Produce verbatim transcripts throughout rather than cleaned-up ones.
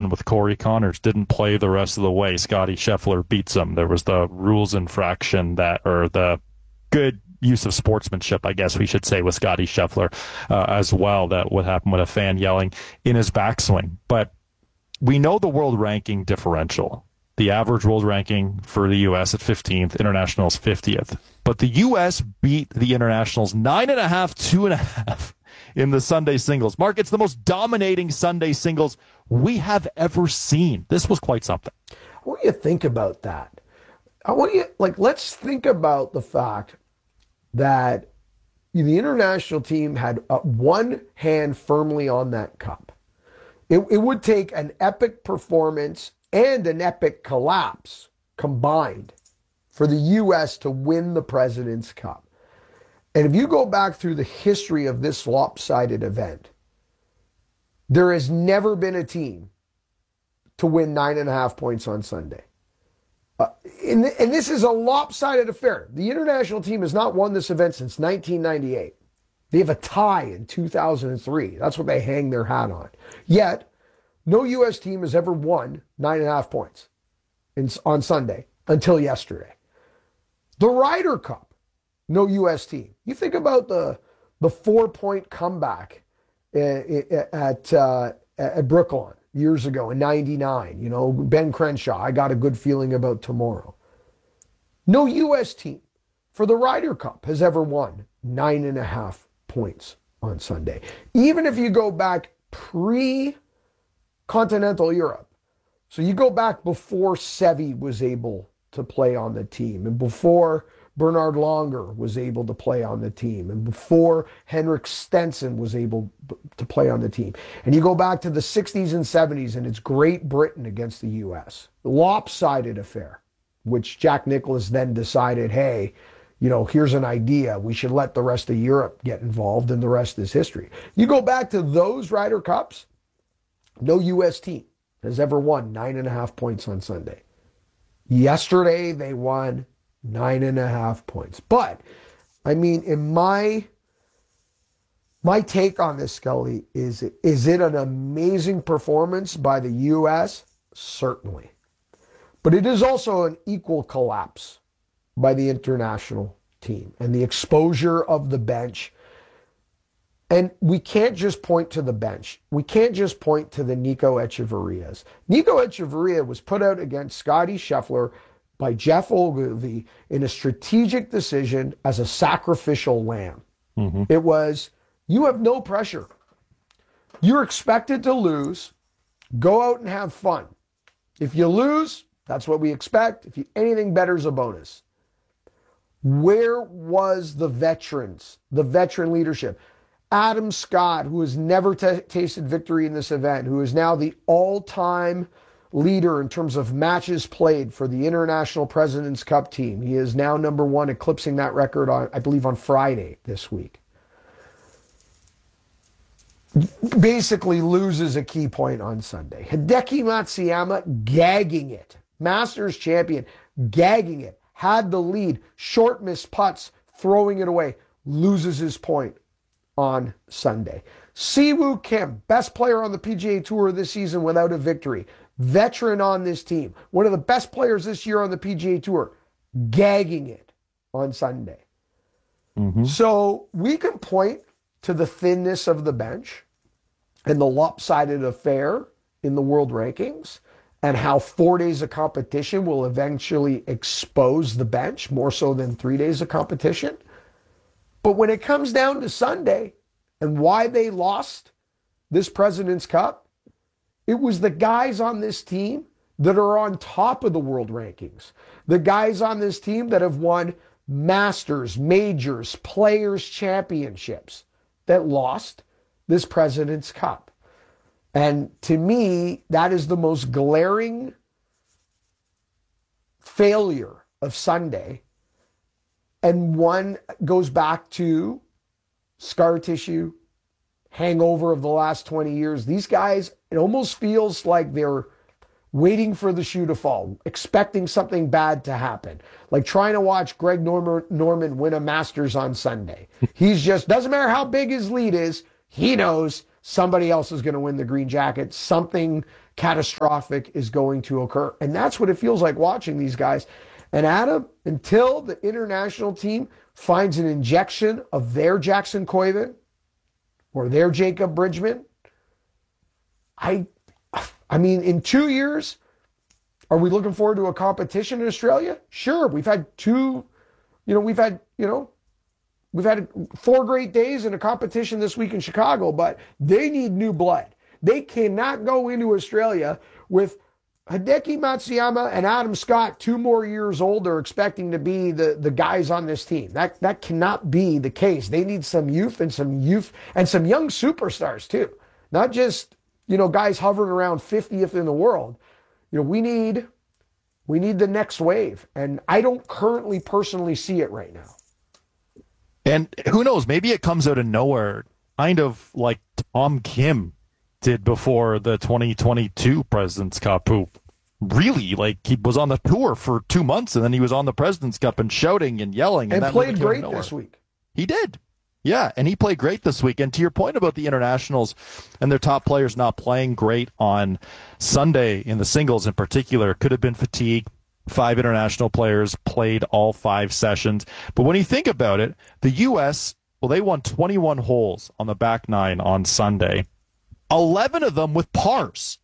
happened with Corey Connors. Didn't play the rest of the way. Scotty Scheffler beats him. There was the rules infraction that, or the good use of sportsmanship, I guess we should say, with Scotty Scheffler uh, as well. That would happen with a fan yelling in his backswing. But we know the world ranking differential. The average world ranking for the U S at fifteenth, internationals fiftieth. But the U S beat the internationals nine and a half, two and a half in the Sunday singles. Mark, it's the most dominating Sunday singles we have ever seen. This was quite something. What do you think about that? I want you like let's think about the fact that the international team had uh, one hand firmly on that cup. It, it would take an epic performance and an epic collapse combined for the U S to win the President's Cup. And if you go back through the history of this lopsided event, there has never been a team to win nine and a half points on Sunday. Uh, and, and this is a lopsided affair. The international team has not won this event since nineteen ninety-eight. They have a tie in two thousand three. That's what they hang their hat on. Yet, no U S team has ever won nine and a half points in, on Sunday until yesterday. The Ryder Cup, no U S team. You think about the the four-point comeback at at, uh, at Brooklawn years ago in ninety-nine. You know, Ben Crenshaw, I got a good feeling about tomorrow. No U S team for the Ryder Cup has ever won nine and a half points on Sunday. Even if you go back pre-continental Europe, so you go back before Seve was able to play on the team, and before Bernard Longer was able to play on the team, and before Henrik Stenson was able to play on the team. And you go back to the sixties and seventies, and it's Great Britain against the U S. Lopsided affair, which Jack Nicklaus then decided, hey, you know, here's an idea. We should let the rest of Europe get involved, and the rest is history. You go back to those Ryder Cups, no U S team has ever won nine and a half points on Sunday. Yesterday, they won nine and a half points. But, I mean, in my my take on this, Scully, is, is it an amazing performance by the U S? Certainly. But it is also an equal collapse by the international team and the exposure of the bench. And we can't just point to the bench. We can't just point to the Nico Echeverrias. Nico Echeverria was put out against Scotty Scheffler by Jeff Ogilvy in a strategic decision as a sacrificial lamb. Mm-hmm. It was, you have no pressure. You're expected to lose. Go out and have fun. If you lose, that's what we expect. If you, anything better is a bonus. Where was the veterans, the veteran leadership? Adam Scott, who has never t- tasted victory in this event, who is now the all-time leader in terms of matches played for the International President's Cup team. He is now number one, eclipsing that record, on, I believe, on Friday this week. Basically loses a key point on Sunday. Hideki Matsuyama gagging it. Masters champion, gagging it. Had the lead, short missed putts, throwing it away, loses his point on Sunday. Siwoo Kim, best player on the P G A Tour this season without a victory. Veteran on this team. One of the best players this year on the P G A Tour. Gagging it on Sunday. Mm-hmm. So we can point to the thinness of the bench and the lopsided affair in the world rankings and how four days of competition will eventually expose the bench more so than three days of competition. But when it comes down to Sunday and why they lost this President's Cup, it was the guys on this team that are on top of the world rankings. The guys on this team that have won Masters, Majors, Players' Championships that lost this President's Cup. And to me, that is the most glaring failure of Sunday. And one goes back to scar tissue, hangover of the last twenty years. These guys, it almost feels like they're waiting for the shoe to fall, expecting something bad to happen. Like trying to watch Greg Norman, Norman win a Masters on Sunday. He's just, doesn't matter how big his lead is, he knows somebody else is going to win the green jacket. Something catastrophic is going to occur. And that's what it feels like watching these guys. And Adam, until the international team finds an injection of their Jackson Koivu or their Jacob Bridgman, I, I mean, in two years, are we looking forward to a competition in Australia? Sure. We've had two, you know, we've had, you know, we've had four great days in a competition this week in Chicago, but they need new blood. They cannot go into Australia with Hideki Matsuyama and Adam Scott two more years older expecting to be the, the guys on this team. That that cannot be the case. They need some youth and some youth and some young superstars too. Not just, you know, guys hovering around fiftieth in the world. You know, we need we need the next wave. And I don't currently personally see it right now. And who knows, maybe it comes out of nowhere, kind of like Tom Kim did before the twenty twenty-two President's Cup, who really, like, he was on the tour for two months and then he was on the President's Cup and shouting and yelling. And, and that played great this week. He did. Yeah, and he played great this week. And to your point about the internationals and their top players not playing great on Sunday in the singles in particular, could have been fatigue. Five international players played all five sessions. But when you think about it, the U S, well, they won twenty-one holes on the back nine on Sunday, eleven of them with pars,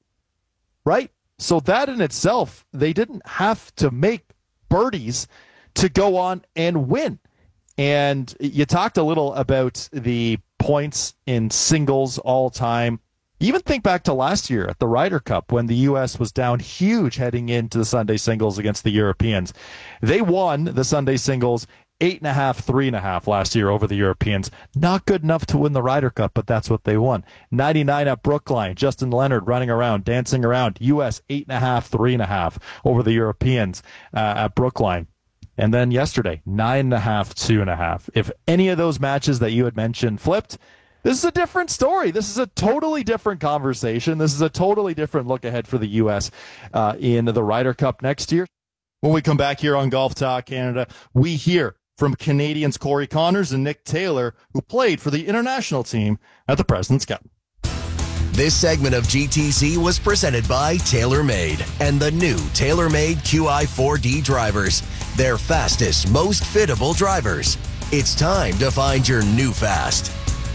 right? So that in itself, they didn't have to make birdies to go on and win. And you talked a little about the points in singles all time. Even think back to last year at the Ryder Cup when the U S was down huge heading into the Sunday singles against the Europeans. They won the Sunday singles eight and a half, three and a half last year over the Europeans. Not good enough to win the Ryder Cup, but that's what they won. ninety-nine at Brookline. Justin Leonard running around, dancing around. U S eight and a half, three and a half over the Europeans uh, at Brookline. And then yesterday, nine and a half, two and a half. If any of those matches that you had mentioned flipped, this is a different story. This is a totally different conversation. This is a totally different look ahead for the U S uh, in the Ryder Cup next year. When we come back here on Golf Talk Canada, we hear from Canadians Corey Connors and Nick Taylor, who played for the international team at the President's Cup. This segment of G T C was presented by TaylorMade and the new TaylorMade Q I four D drivers. Their fastest, most fittable drivers. It's time to find your new fast.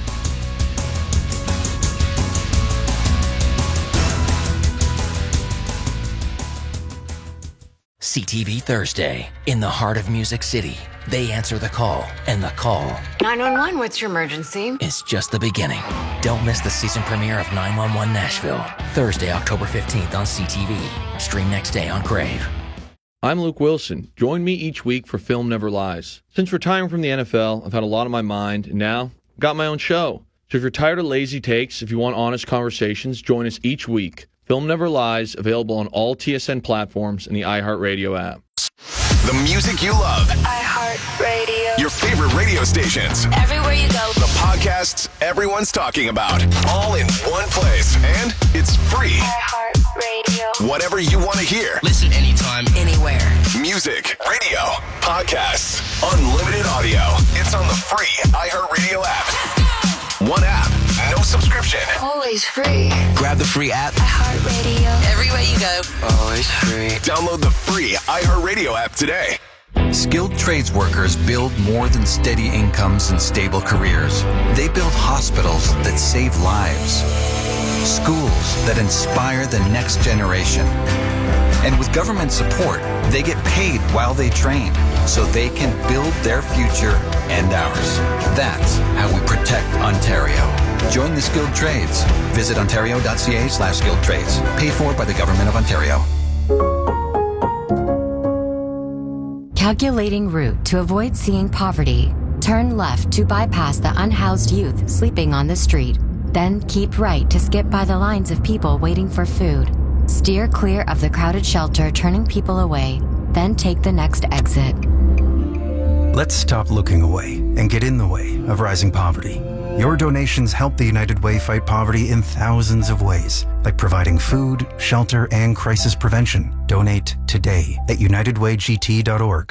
C T V Thursday. In the heart of Music City, they answer the call, and the call nine one one, what's your emergency? is just the beginning. Don't miss the season premiere of nine one one Nashville. Thursday, October fifteenth on C T V. Stream next day on Crave. I'm Luke Wilson. Join me each week for Film Never Lies. Since retiring from the N F L, I've had a lot on my mind, and now I've got my own show. So if you're tired of lazy takes, if you want honest conversations, join us each week. Film Never Lies, available on all T S N platforms and the iHeartRadio app. The music you love. iHeartRadio. Your favorite radio stations. Everywhere you go. The podcasts everyone's talking about. All in one place. And it's free. iHeartRadio. Whatever you want to hear. Listen anytime, anywhere. Music, radio, podcasts, unlimited audio. It's on the free iHeartRadio app. One app, no subscription. Always free. Grab the free app. iHeartRadio. Everywhere you go. Always free. Download the free iHeartRadio app today. Skilled trades workers build more than steady incomes and stable careers. They build hospitals that save lives, schools that inspire the next generation. And with government support, they get paid while they train so they can build their future and ours. That's how we protect Ontario. Join the skilled trades. Visit ontario.ca slash skilled trades. Paid for by the Government of Ontario. Calculating route to avoid seeing poverty. Turn left to bypass the unhoused youth sleeping on the street. Then keep right to skip by the lines of people waiting for food. Steer clear of the crowded shelter turning people away. Then take the next exit. Let's stop looking away and get in the way of rising poverty. Your donations help the United Way fight poverty in thousands of ways, like providing food, shelter, and crisis prevention. Donate today at united way g t dot org.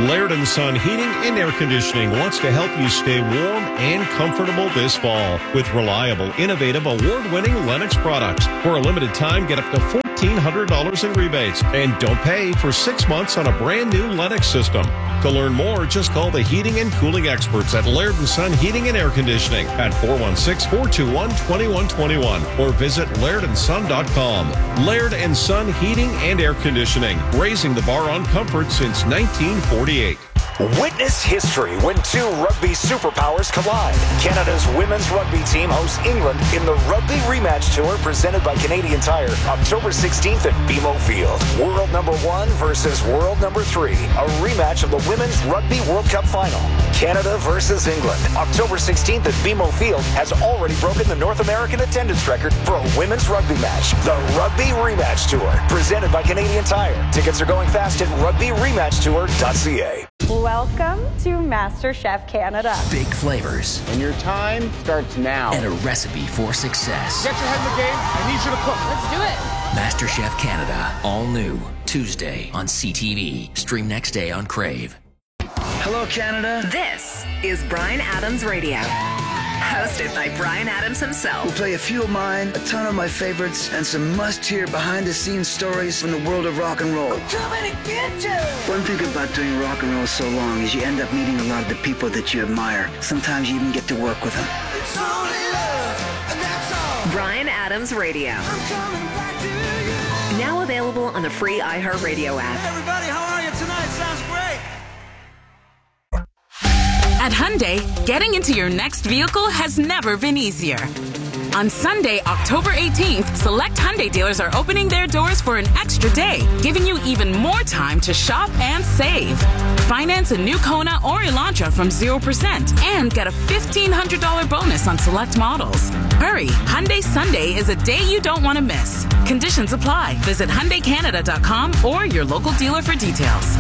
Laird and Son Heating and Air Conditioning wants to help you stay warm and comfortable this fall with reliable, innovative, award-winning Lennox products. For a limited time, get up to fourteen hundred dollars in rebates and don't pay for six months on a brand new Lennox system. To learn more, just call the heating and cooling experts at Laird and Son Heating and Air Conditioning at four one six, four two one, two one two one or visit laird and son dot com. Laird and Son Heating and Air Conditioning, raising the bar on comfort since nineteen forty-eight. Witness history when two rugby superpowers collide. Canada's women's rugby team hosts England in the Rugby Rematch Tour presented by Canadian Tire, October sixteenth at B M O Field. World number one versus world number three. A rematch of the Women's Rugby World Cup Final. Canada versus England. October sixteenth at B M O Field has already broken the North American attendance record for a women's rugby match. The Rugby Rematch Tour, presented by Canadian Tire. Tickets are going fast at rugby rematch tour dot c a. Welcome to MasterChef Canada. Big flavors. And your time starts now. And a recipe for success. Get your head in the game. I need you to cook. Let's do it. MasterChef Canada. All new. Tuesday on C T V. Stream next day on Crave. Hello, Canada. This is Bryan Adams Radio. Hosted by Bryan Adams himself. We'll play a few of mine, a ton of my favorites, and some must-hear behind-the-scenes stories from the world of rock and roll. I'm coming to get you! One thing about doing rock and roll so long is you end up meeting a lot of the people that you admire. Sometimes you even get to work with them. It's only love, and that's all. Bryan Adams Radio. I'm coming back to you. Now available on the free iHeartRadio app. Hey everybody, how are you tonight? Sounds great. At Hyundai, getting into your next vehicle has never been easier. On Sunday, October eighteenth, select Hyundai dealers are opening their doors for an extra day, giving you even more time to shop and save. Finance a new Kona or Elantra from zero percent and get a fifteen hundred dollars bonus on select models. Hurry, Hyundai Sunday is a day you don't want to miss. Conditions apply. Visit Hyundai Canada dot com or your local dealer for details.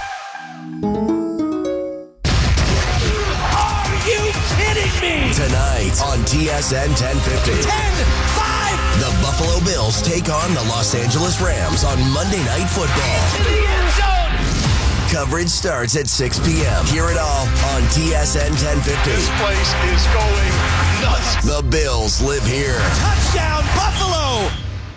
Tonight on T S N ten fifty. ten five The Buffalo Bills take on the Los Angeles Rams on Monday Night Football. To the end zone. Coverage starts at six p.m. Hear it all on T S N ten fifty. This place is going nuts. The Bills live here. Touchdown, Buffalo!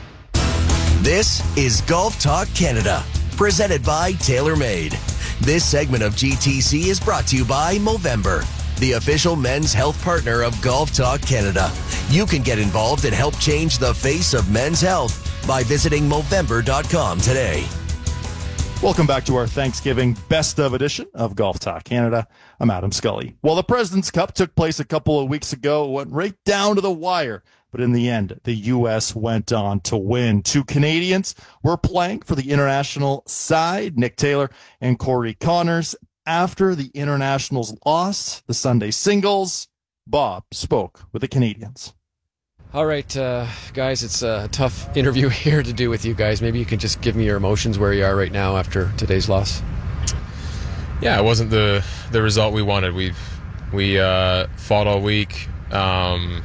This is Golf Talk Canada, presented by TaylorMade. This segment of G T C is brought to you by Movember, the official men's health partner of Golf Talk Canada. You can get involved and help change the face of men's health by visiting Movember dot com today. Welcome back to our Thanksgiving best of edition of Golf Talk Canada. I'm Adam Scully. Well, the President's Cup took place a couple of weeks ago, went right down to the wire. But in the end, the U S went on to win. Two Canadians were playing for the international side, Nick Taylor and Corey Connors. After the internationals lost the Sunday singles, Bob spoke with the Canadians. All right, uh, guys, it's a tough interview here to do with you guys. Maybe you can just give me your emotions where you are right now after today's loss. Yeah, it wasn't the the result we wanted. We've we uh, fought all week. Um,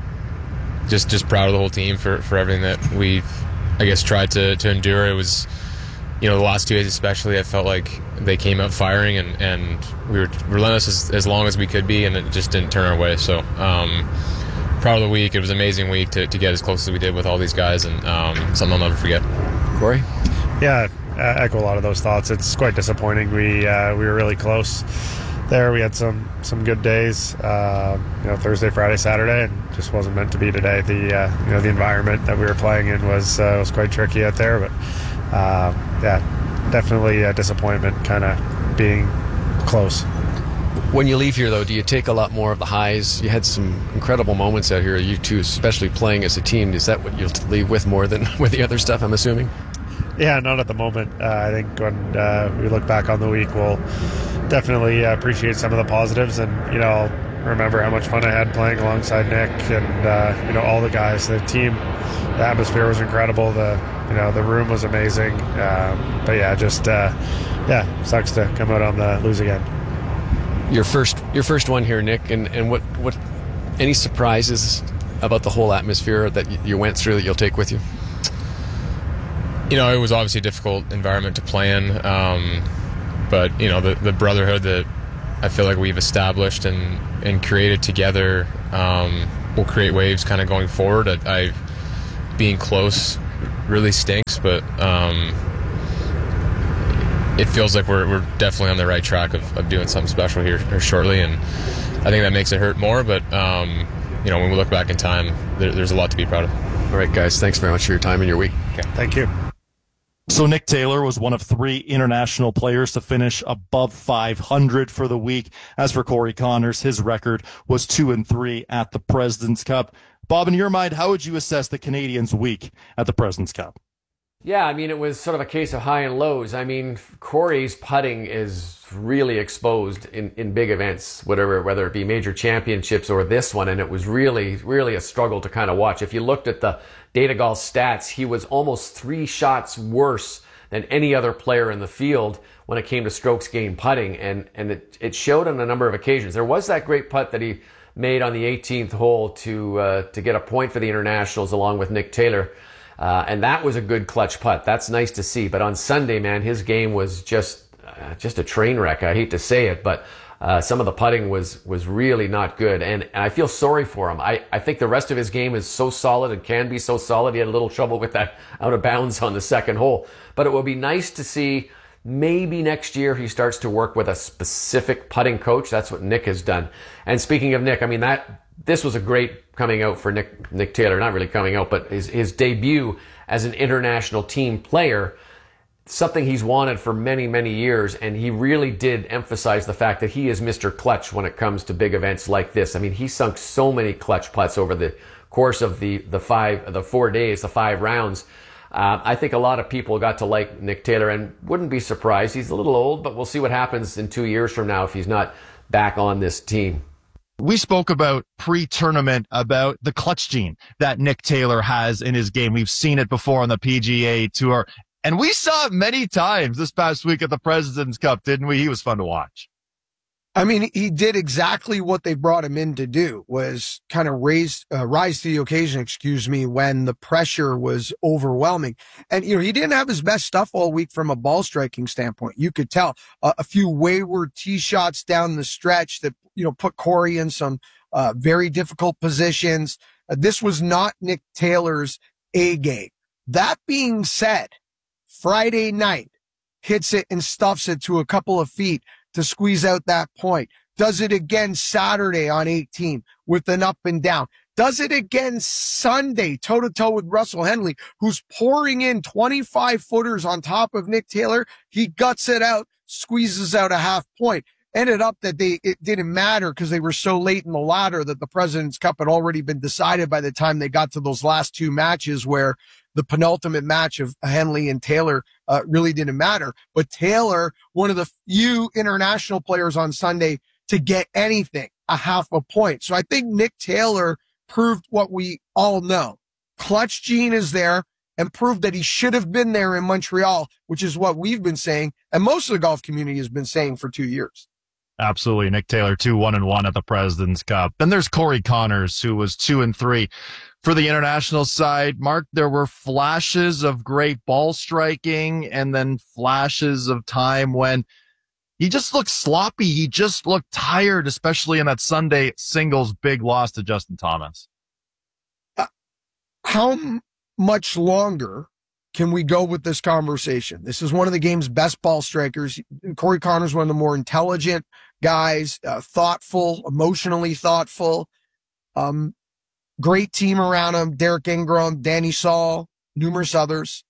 just just proud of the whole team for, for everything that we've, I guess, tried to, to endure. It was, you know, the last two days especially, I felt like they came out firing, and, and we were relentless as, as long as we could be, and it just didn't turn our way. So um, proud of the week. It was an amazing week to, to get as close as we did with all these guys, and um, something I'll never forget. Corey? Yeah, I echo a lot of those thoughts. It's quite disappointing. We uh, we were really close there. We had some, some good days, uh, you know, Thursday, Friday, Saturday, and just wasn't meant to be today. The uh, you know the environment that we were playing in was uh, was quite tricky out there, but uh, yeah, definitely a disappointment, kind of being close. When you leave here, though, do you take a lot more of the highs? You had some incredible moments out here, you two, especially playing as a team. Is that what you'll leave with more than with the other stuff, I'm assuming? Yeah, not at the moment. Uh, I think when uh, we look back on the week, we'll definitely uh, appreciate some of the positives, and you know, I'll remember how much fun I had playing alongside Nick and uh, you know all the guys. The team, the atmosphere was incredible. The you know the room was amazing. Um, but yeah, just uh, yeah, sucks to come out on the lose again. Your first, your first one here, Nick, and, and what what any surprises about the whole atmosphere that you went through that you'll take with you? You know, it was obviously a difficult environment to play in, um, but you know the the brotherhood that I feel like we've established and and created together um, will create waves kind of going forward. I, I being close really stinks, but um, it feels like we're we're definitely on the right track of, of doing something special here, here shortly, and I think that makes it hurt more. But um, you know, when we look back in time, there, there's a lot to be proud of. All right, guys, thanks very much for your time and your week. Okay. Thank you. So Nick Taylor was one of three international players to finish above five hundred for the week. As for Corey Conners, his record was two and three at the President's Cup. Bob, in your mind, how would you assess the Canadians' week at the President's Cup? Yeah, I mean, it was sort of a case of high and lows. I mean, Corey's putting is really exposed in, in big events, whatever, whether it be major championships or this one, and it was really, really a struggle to kind of watch. If you looked at the Data Golf stats, he was almost three shots worse than any other player in the field when it came to strokes gained putting, and, and it, it showed on a number of occasions. There was that great putt that he made on the eighteenth hole to uh, to get a point for the internationals along with Nick Taylor. Uh, and that was a good clutch putt. That's nice to see. But on Sunday, man, his game was just uh, just a train wreck. I hate to say it, but uh, some of the putting was was really not good. And, and I feel sorry for him. I, I think the rest of his game is so solid and can be so solid. He had a little trouble with that out of bounds on the second hole. But it will be nice to see maybe next year he starts to work with a specific putting coach. That's what Nick has done. And speaking of Nick, I mean, that this was a great coming out for Nick Nick Taylor. Not really coming out, but his, his debut as an international team player, something he's wanted for many, many years. And he really did emphasize the fact that he is Mister Clutch when it comes to big events like this. I mean, he sunk so many clutch putts over the course of the, the five, the four days, the five rounds. Uh, I think a lot of people got to like Nick Taylor and wouldn't be surprised. He's a little old, but we'll see what happens in two years from now if he's not back on this team. We spoke about pre-tournament about the clutch gene that Nick Taylor has in his game. We've seen it before on the P G A Tour, and we saw it many times this past week at the President's Cup, didn't we? He was fun to watch. I mean, he did exactly what they brought him in to do, was kind of raise, uh, rise to the occasion, excuse me, when the pressure was overwhelming. And, you know, he didn't have his best stuff all week from a ball striking standpoint. You could tell uh, a few wayward tee shots down the stretch that, you know, put Corey in some uh, very difficult positions. Uh, this was not Nick Taylor's A game. That being said, Friday night hits it and stuffs it to a couple of feet to squeeze out that point. Does it again Saturday on eighteen with an up and down. Does it again Sunday, toe-to-toe with Russell Henley, who's pouring in twenty-five footers on top of Nick Taylor. He guts it out, squeezes out a half point. Ended up that they it didn't matter because they were so late in the ladder that the President's Cup had already been decided by the time they got to those last two matches, where the penultimate match of Henley and Taylor uh, really didn't matter. But Taylor, one of the few international players on Sunday to get anything, a half a point. So I think Nick Taylor proved what we all know. Clutch gene is there, and proved that he should have been there in Montreal, which is what we've been saying, and most of the golf community has been saying for two years. Absolutely. Nick Taylor, two, one and one at the President's Cup. Then there's Corey Conners, who was two and three for the international side. Mark, there were flashes of great ball striking and then flashes of time when he just looked sloppy. He just looked tired, especially in that Sunday singles big loss to Justin Thomas. Uh, how m- much longer can we go with this conversation? This is one of the game's best ball strikers. Corey Conners, one of the more intelligent guys, uh, thoughtful, emotionally thoughtful. Um, great team around him. Derek Ingram, Danny Saul, numerous others.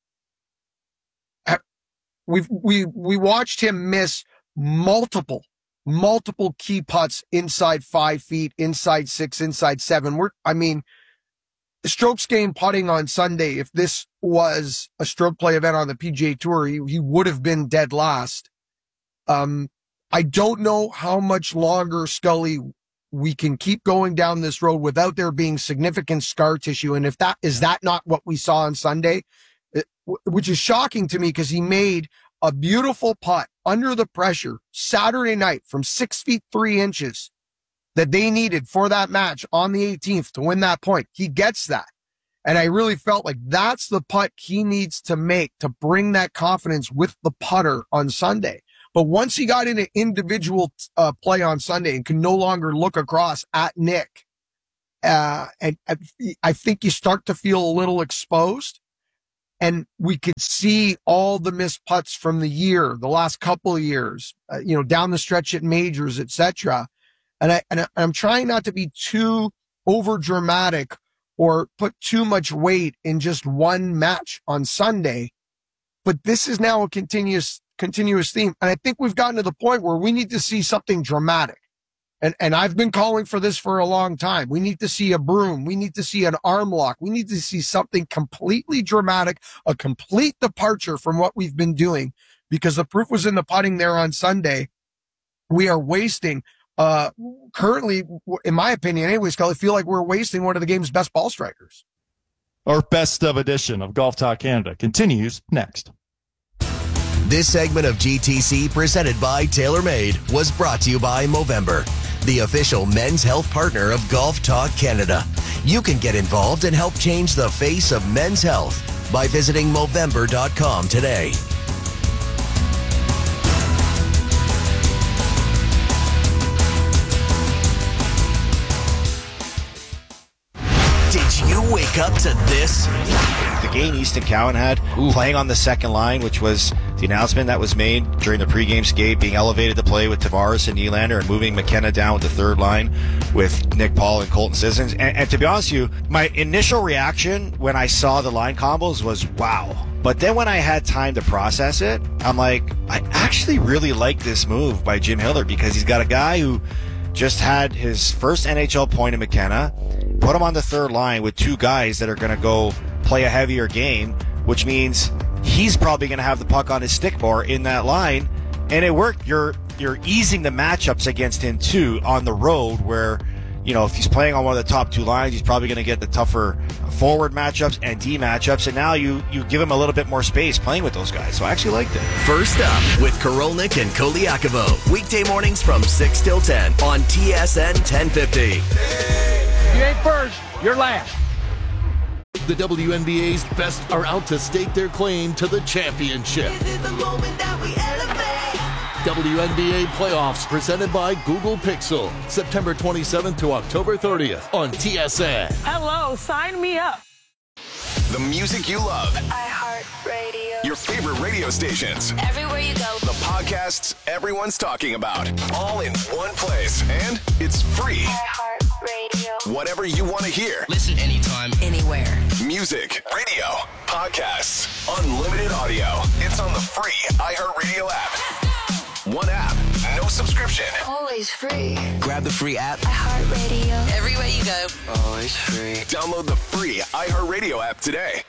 We've, we, we watched him miss multiple, multiple key putts inside five feet, inside six, inside seven. We're, I mean, strokes gained putting on Sunday, if this was a stroke play event on the P G A Tour, he, he would have been dead last. Um, I don't know how much longer, Scully, we can keep going down this road without there being significant scar tissue. And if that is that not what we saw on Sunday, it, which is shocking to me because he made a beautiful putt under the pressure Saturday night from six feet, three inches that they needed for that match on the eighteenth to win that point. He gets that. And I really felt like that's the putt he needs to make to bring that confidence with the putter on Sunday. But once he got into individual uh, play on Sunday and could no longer look across at Nick, uh, and, and I think you start to feel a little exposed. And we could see all the missed putts from the year, the last couple of years, uh, you know, down the stretch at majors, et cetera. And I and I'm trying not to be too over dramatic or put too much weight in just one match on Sunday, but this is now a continuous continuous theme, and I think we've gotten to the point where we need to see something dramatic. And and I've been calling for this for a long time. We need to see a broom. We need to see an arm lock. We need to see something completely dramatic, a complete departure from what we've been doing, because the proof was in the putting there on Sunday. We are wasting, uh, currently, in my opinion anyways, I feel like we're wasting one of the game's best ball strikers. Our best of edition of Golf Talk Canada continues next. This segment of G T C, presented by TaylorMade, was brought to you by Movember, the official men's health partner of Golf Talk Canada. You can get involved and help change the face of men's health by visiting Movember dot com today. Did you wake up to this? The game Easton Cowan had, Ooh. playing on the second line, which was the announcement that was made during the pregame skate, being elevated to play with Tavares and Nylander and moving McKenna down with the third line with Nick Paul and Colton Sissons. And, and to be honest with you, my initial reaction when I saw the line combos was, wow. But then when I had time to process it, I'm like, I actually really like this move by Jim Hiller, because he's got a guy who just had his first N H L point in McKenna, put him on the third line with two guys that are going to go play a heavier game, which means he's probably going to have the puck on his stick more in that line. And it worked. You're you're easing the matchups against him too on the road, where, you know, if he's playing on one of the top two lines, he's probably going to get the tougher forward matchups and D matchups. And now you you give him a little bit more space playing with those guys. So I actually liked it. First up with Korolnik and Koliakovo, weekday mornings from six till ten on T S N ten fifty. You ain't first, you're last. The W N B A's best are out to stake their claim to the championship. This is the moment that we elevate. W N B A playoffs presented by Google Pixel, September twenty-seventh to October thirtieth on T S N. Hello, sign me up. The music you love. iHeartRadio. Your favorite radio stations. Everywhere you go. The podcasts everyone's talking about. All in one place. And it's free. iHeartRadio. Whatever you want to hear. Listen anytime, anywhere. Music, radio, podcasts, unlimited audio. It's on the free iHeartRadio app. One app, no subscription. Always free. Grab the free app. iHeartRadio. Everywhere you go. Always free. Download the free iHeartRadio app today.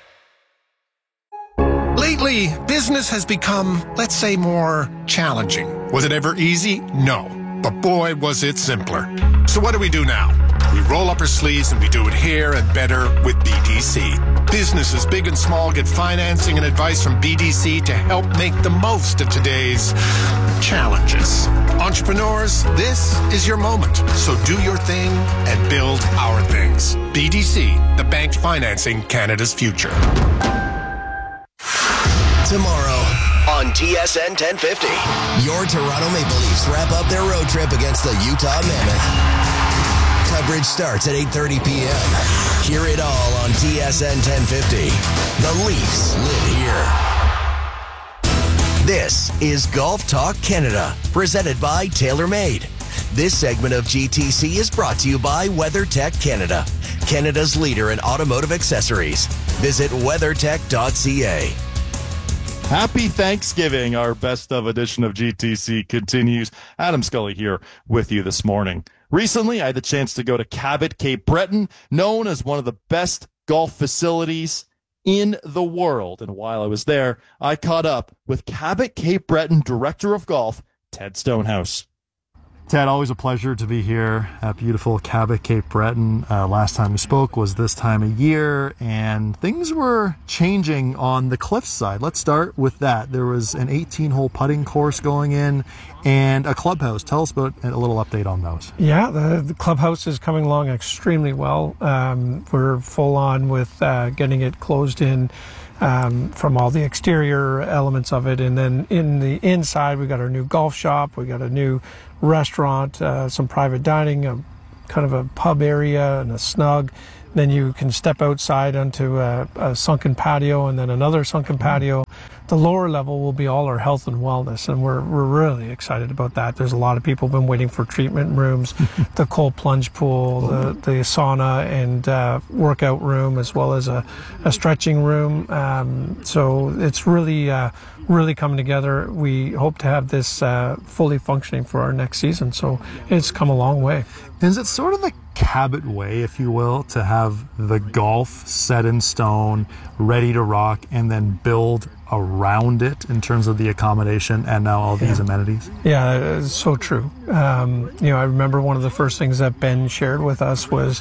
Lately, business has become, let's say, more challenging. Was it ever easy? No. But boy, was it simpler. So what do we do now? We roll up our sleeves and we do it here and better with B D C. Businesses big and small get financing and advice from B D C to help make the most of today's challenges. Entrepreneurs, this is your moment. So do your thing and build our things. B D C, the bank financing Canada's future. Tomorrow on T S N ten fifty, your Toronto Maple Leafs wrap up their road trip against the Utah Mammoth. Coverage starts at eight thirty p.m. Hear it all on T S N ten fifty. The Leafs live here. This is Golf Talk Canada, presented by TaylorMade. This segment of G T C is brought to you by WeatherTech Canada, Canada's leader in automotive accessories. Visit weathertech dot c a. Happy Thanksgiving. Our best of edition of G T C continues. Adam Scully here with you this morning. Recently, I had the chance to go to Cabot, Cape Breton, known as one of the best golf facilities in the world. And while I was there, I caught up with Cabot, Cape Breton Director of Golf, Ted Stonehouse. Ted, always a pleasure to be here at beautiful Cabot, Cape Breton. Uh, last time we spoke was this time of year, and things were changing on the cliff side. Let's start with that. There was an eighteen-hole putting course going in and a clubhouse. Tell us about a little update on those. Yeah, the, the clubhouse is coming along extremely well. Um, we're full on with uh, getting it closed in um, from all the exterior elements of it. And then in the inside, we got our new golf shop, we got a new restaurant, uh, some private dining, a kind of a pub area and a snug. Then you can step outside onto a, a sunken patio and then another sunken patio. The lower level will be all our health and wellness, and we're we're really excited about that. There's a lot of people been waiting for treatment rooms, the cold plunge pool, the, the sauna and uh, workout room, as well as a, a stretching room. Um, so it's really uh, really coming together. We hope to have this uh, fully functioning for our next season. So it's come a long way. Is it sort of the Cabot way, if you will, to have the golf set in stone, ready to rock, and then build around it in terms of the accommodation and now all these yeah. amenities? Yeah, it's so true. Um, you know, I remember one of the first things that Ben shared with us was,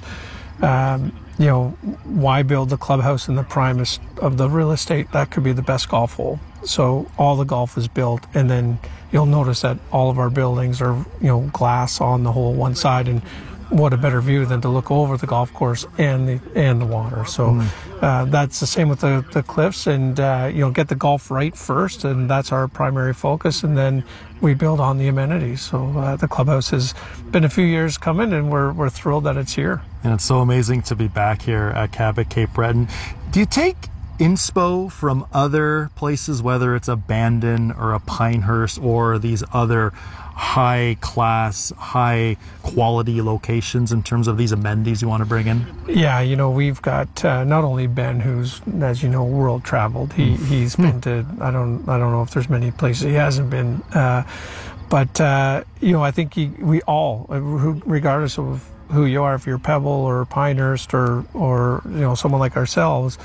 um, you know, why build the clubhouse in the primest of the real estate? That could be the best golf hole. So all the golf is built, and then you'll notice that all of our buildings are, you know, glass on the whole one side, and what a better view than to look over the golf course and the and the water. So mm. uh, that's the same with the, the cliffs, and uh, you know, get the golf right first, and that's our primary focus, and then we build on the amenities. So uh, the clubhouse has been a few years coming, and we're we're thrilled that it's here. And it's so amazing to be back here at Cabot Cape Breton. Do you take inspo from other places, whether it's a Bandon or a Pinehurst or these other high class, high quality locations in terms of these amenities you want to bring in? Yeah, you know, we've got uh, not only Ben, who's, as you know, world traveled. He he's been to I don't I don't know if there's many places he hasn't been, uh, but uh, you know, I think he, we all, regardless of who you are, if you're Pebble or Pinehurst or or you know, someone like ourselves,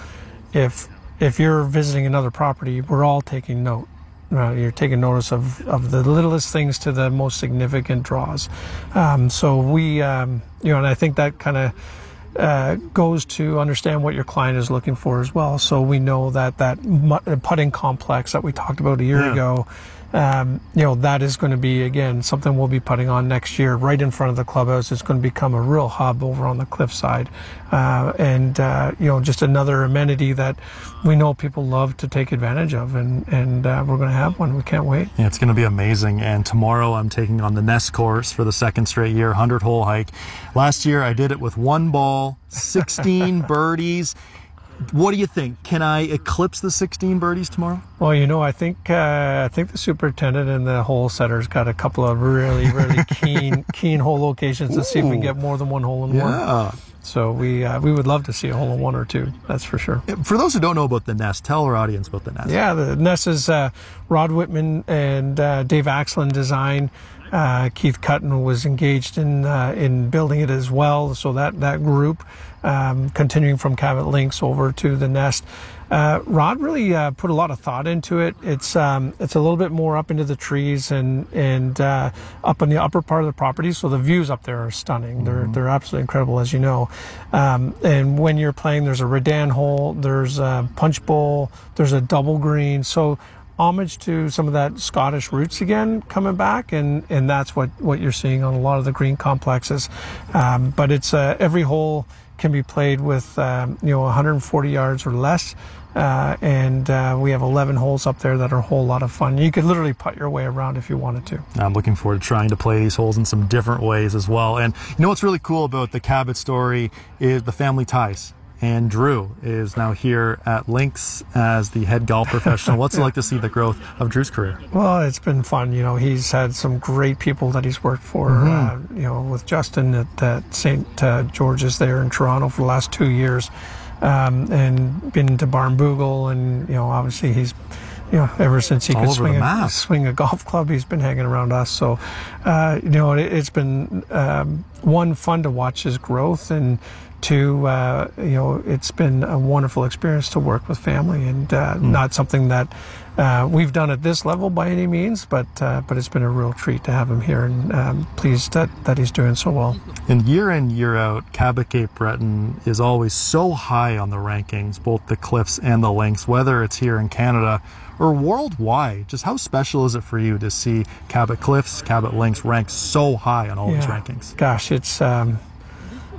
if if you're visiting another property, we're all taking note. Uh, you're taking notice of, of the littlest things to the most significant draws. Um, so we, um, you know, and I think that kind of uh, goes to understand what your client is looking for as well. So we know that that putting complex that we talked about a year yeah. ago, um, you know, that is going to be, again, something we'll be putting on next year right in front of the clubhouse. It's going to become a real hub over on the cliffside. Uh, and, uh, you know, just another amenity that we know people love to take advantage of. And, and uh, we're going to have one. We can't wait. Yeah, it's going to be amazing. And tomorrow I'm taking on the Nest course for the second straight year, hundred hole hike. Last year I did it with one ball, sixteen birdies. What do you think? Can I eclipse the sixteen birdies tomorrow? Well, you know, I think uh, I think the superintendent and the hole setters got a couple of really, really keen keen hole locations to Ooh. see if we can get more than one hole in yeah. one. So we uh, we would love to see a hole in one or two. That's for sure. For those who don't know about the Nest, tell our audience about the Nest. Yeah, the Nest is uh, Rod Whitman and uh, Dave Axland design. Uh, Keith Cutton was engaged in uh, in building it as well. So that that group, um, continuing from Cabot Links over to the Nest, uh, Rod really uh, put a lot of thought into it. It's um, it's a little bit more up into the trees and and uh, up in the upper part of the property. So the views up there are stunning. They're mm-hmm. they're absolutely incredible, as you know. Um, and when you're playing, there's a Redan hole, there's a punch bowl, there's a double green. So homage to some of that Scottish roots again coming back, and, and that's what, what you're seeing on a lot of the green complexes. Um, but it's uh, every hole can be played with um, you know one hundred forty yards or less, uh, and uh, we have eleven holes up there that are a whole lot of fun. You could literally putt your way around if you wanted to. I'm looking forward to trying to play these holes in some different ways as well. And you know what's really cool about the Cabot story is the family ties. And Drew is now here at Links as the head golf professional. What's it like to see the growth of Drew's career? Well, it's been fun. You know, he's had some great people that he's worked for. Mm-hmm. Uh, you know, with Justin at, at Saint Uh, George's there in Toronto for the last two years, um, and been to Barnbougle, and you know, obviously he's. You know, ever since he All could over swing the a, map. swing a golf club, he's been hanging around us. So, uh, you know, it, it's been um, one, fun to watch his growth, and two, uh, you know, it's been a wonderful experience to work with family, and uh, mm. not something that uh, we've done at this level by any means, but uh, but it's been a real treat to have him here, and um, pleased that, that he's doing so well. And year in, year out, Cabot Cape Breton is always so high on the rankings, both the cliffs and the links, whether it's here in Canada or worldwide. Just how special is it for you to see Cabot Cliffs, Cabot Links ranked so high on all yeah. these rankings? Gosh, it's um,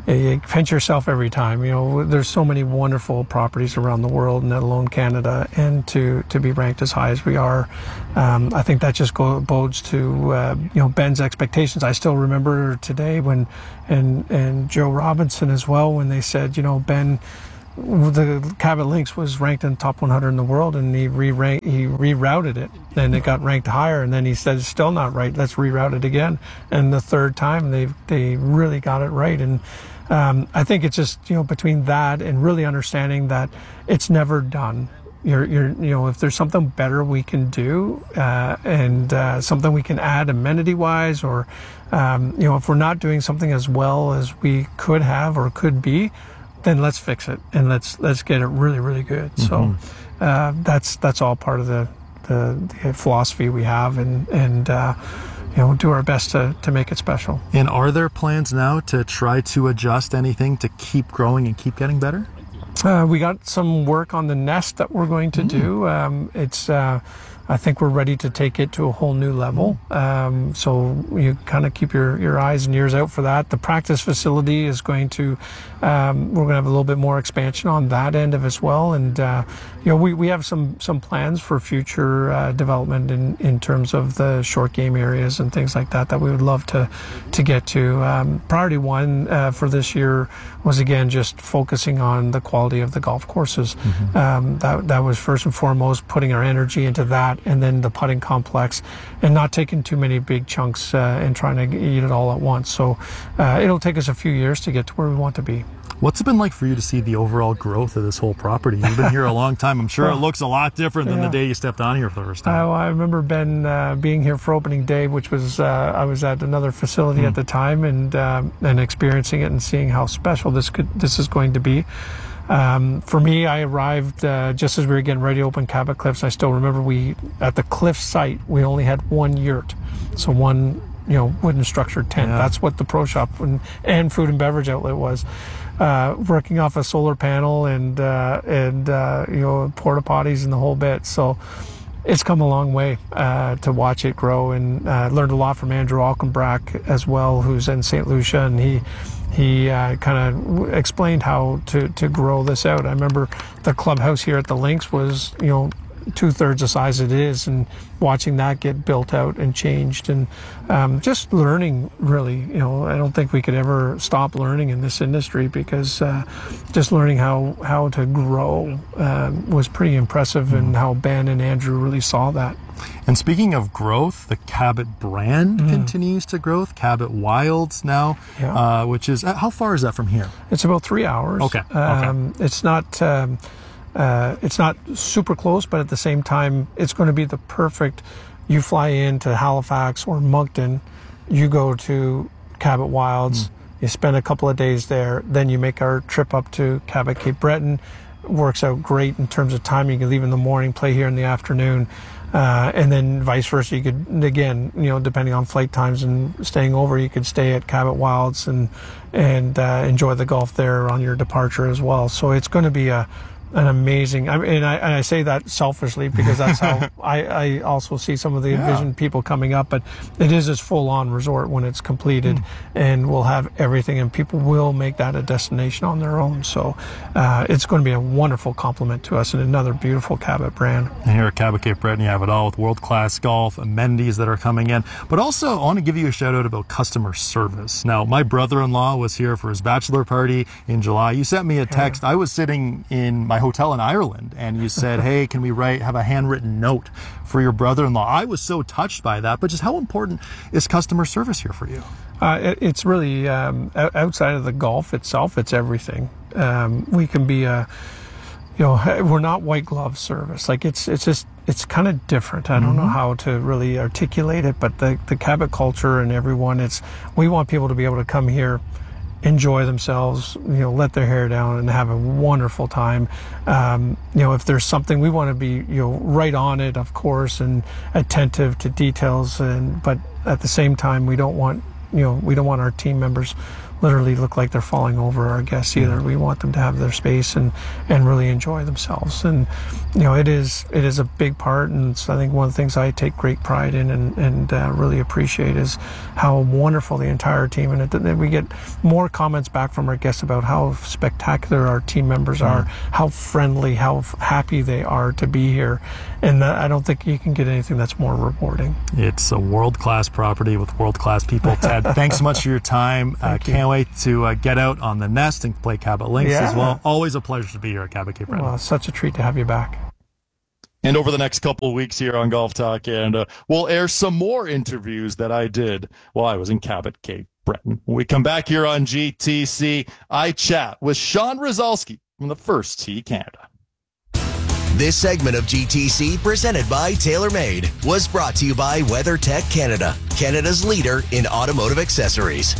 you pinch yourself every time. You know, there's so many wonderful properties around the world, let alone Canada, and to to be ranked as high as we are, um, I think that just go, bodes to uh, you know Ben's expectations. I still remember today when, and and Joe Robinson as well, when they said, you know, Ben, the Cabot Lynx was ranked in the top one hundred in the world, and he re-ranked, he rerouted it, and it got ranked higher, and then he said it's still not right, let's reroute it again, and the third time they they really got it right. And um, I think it's just, you know, between that and really understanding that it's never done. You're, you're, you know, if there's something better we can do, uh, and uh, something we can add amenity-wise, or um, you know, if we're not doing something as well as we could have or could be, then let's fix it and let's let's get it really, really good. Mm-hmm. So uh, that's that's all part of the, the, the philosophy we have, and and uh, you know, do our best to to make it special. And are there plans now to try to adjust anything to keep growing and keep getting better? Uh, we got some work on the nest that we're going to mm. do. Um, it's, uh, I think we're ready to take it to a whole new level. Mm. Um, so you kind of keep your, your eyes and ears out for that. The practice facility is going to, um, we're going to have a little bit more expansion on that end of as well. And, uh, you know, we, we have some, some plans for future uh, development in, in terms of the short game areas and things like that that we would love to, to get to. Um, priority one uh, for this year was, again, just focusing on the quality of the golf courses. Mm-hmm. Um, that, that was first and foremost, putting our energy into that, and then the putting complex, and not taking too many big chunks uh, and trying to eat it all at once. So uh, it'll take us a few years to get to where we want to be. What's it been like for you to see the overall growth of this whole property? You've been here a long time. I'm sure well, it looks a lot different than yeah. the day you stepped on here for the first time. Uh, I remember Ben uh, being here for opening day, which was, uh, I was at another facility mm. at the time, and um, and experiencing it and seeing how special this could this is going to be. Um, for me, I arrived uh, just as we were getting ready to open Cabot Cliffs. I still remember we, at the cliff site, we only had one yurt. So one, you know, wooden structured tent. Yeah. That's what the pro shop and, and food and beverage outlet was. Uh, working off a solar panel and, uh, and uh, you know, porta potties and the whole bit. So it's come a long way uh, to watch it grow, and uh, learned a lot from Andrew Alkenbrack as well, who's in Saint Lucia, and he he uh, kind of explained how to, to grow this out. I remember the clubhouse here at the Lynx was, you know, two-thirds the size it is, and watching that get built out and changed, and um, just learning, really. You know, I don't think we could ever stop learning in this industry, because uh, just learning how, how to grow uh, was pretty impressive, mm-hmm. and how Ben and Andrew really saw that. And speaking of growth, the Cabot brand mm. continues to grow. Cabot Wilds now, yeah. uh, which is, how far is that from here? It's about three hours. Okay. Um, okay. It's not... Um, Uh, it's not super close, but at the same time, it's going to be the perfect, you fly into Halifax or Moncton, you go to Cabot Wilds, mm. you spend a couple of days there, then you make our trip up to Cabot Cape Breton. It works out great in terms of time. You can leave in the morning, play here in the afternoon, uh, and then vice versa. You could, again, you know, depending on flight times and staying over, you could stay at Cabot Wilds and, and uh, enjoy the golf there on your departure as well. So it's going to be a an amazing, I mean, and I, and I say that selfishly, because that's how I, I also see some of the yeah. Envision people coming up, but it is this full-on resort when it's completed, mm. and we'll have everything, and people will make that a destination on their own. So uh, it's going to be a wonderful compliment to us, and another beautiful Cabot brand. And here at Cabot Cape Breton, you have it all with world-class golf, amenities that are coming in, but also I want to give you a shout-out about customer service. Now, my brother-in-law was here for his bachelor party in July. You sent me a text. Yeah. I was sitting in my hotel in Ireland, and you said, hey, can we write have a handwritten note for your brother-in-law? I was so touched by that. But just how important is customer service here for you? Uh, it, it's really um, outside of the golf itself, it's everything. Um, we can be a, you know, we're not white glove service. Like it's it's just it's kind of different. I don't mm-hmm. know how to really articulate it, but the the Cabot culture and everyone, it's we want people to be able to come here, enjoy themselves, you know, let their hair down and have a wonderful time. Um, you know, if there's something, we want to be, you know, right on it, of course, and attentive to details. And but at the same time, we don't want, you know, we don't want our team members literally look like they're falling over our guests either. We want them to have their space and, and really enjoy themselves. And, you know, it is it is a big part, and it's, I think, one of the things I take great pride in and, and uh, really appreciate is how wonderful the entire team, and it, we get more comments back from our guests about how spectacular our team members are, mm-hmm. how friendly, how happy they are to be here. And uh, I don't think you can get anything that's more rewarding. It's a world-class property with world-class people. Ted, thanks so much for your time. Uh, can't wait to uh, get out on the nest and play Cabot Links yeah. as well. Always a pleasure to be here at Cabot Cape Breton. Well, such a treat to have you back. And over the next couple of weeks here on Golf Talk Canada, we'll air some more interviews that I did while I was in Cabot Cape Breton. When we come back here on G T C, I chat with Sean Rozalski from the First Tee Canada. This segment of G T C, presented by TaylorMade, was brought to you by WeatherTech Canada, Canada's leader in automotive accessories.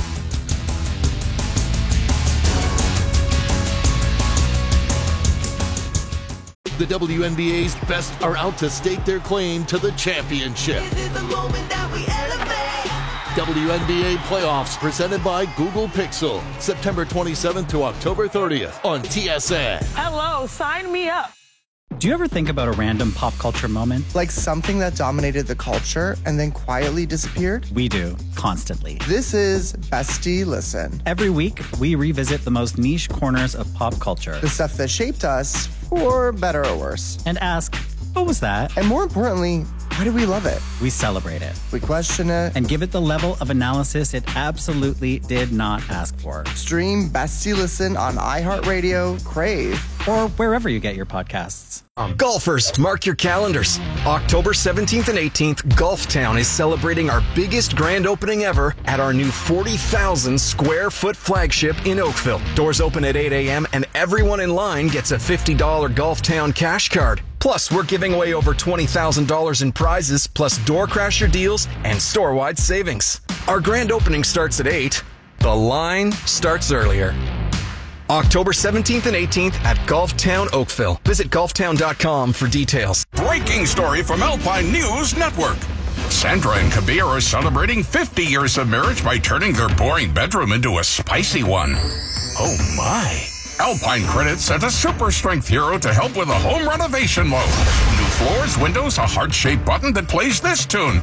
The W N B A's best are out to stake their claim to the championship. This is the moment that we elevate. W N B A playoffs presented by Google Pixel, September twenty-seventh to October thirtieth on T S N. Hello, sign me up. Do you ever think about a random pop culture moment? Like something that dominated the culture and then quietly disappeared? We do, constantly. This is Bestie Listen. Every week, we revisit the most niche corners of pop culture. The stuff that shaped us, for better or worse. And ask, what was that? And more importantly, why do we love it? We celebrate it. We question it. And give it the level of analysis it absolutely did not ask for. Stream Bestie Listen on iHeartRadio, Crave, or wherever you get your podcasts. Um, Golfers, mark your calendars. October seventeenth and eighteenth, Golf Town is celebrating our biggest grand opening ever at our new forty thousand square foot flagship in Oakville. Doors open at eight a.m. and everyone in line gets a fifty dollars Golf Town cash card. Plus, we're giving away over twenty thousand dollars in prizes, plus door crasher deals and store-wide savings. Our grand opening starts at eight. The line starts earlier. October seventeenth and eighteenth at Golf Town, Oakville. Visit golf town dot com for details. Breaking story from Alpine News Network. Sandra and Kabir are celebrating fifty years of marriage by turning their boring bedroom into a spicy one. Oh my. Alpine Credit sent a super strength hero to help with a home renovation loan. New floors, windows, a heart-shaped button that plays this tune.